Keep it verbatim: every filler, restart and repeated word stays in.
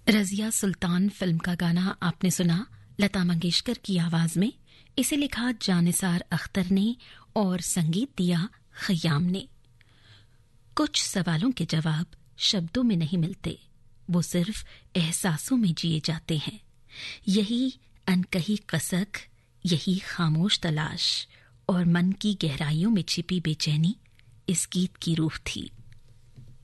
रज़िया सुल्तान film का गाना आपने सुना लता मंगेशकर की आवाज में। इसे लिखा जानिसार अख्तर ने और संगीत दिया खयाम ने। कुछ सवालों के जवाब शब्दों में नहीं मिलते, वो सिर्फ एहसासों में जिए जाते हैं। यही अनकही कसक, यही खामोश तलाश और मन की गहराइयों में छिपी बेचैनी इस गीत की रूह थी।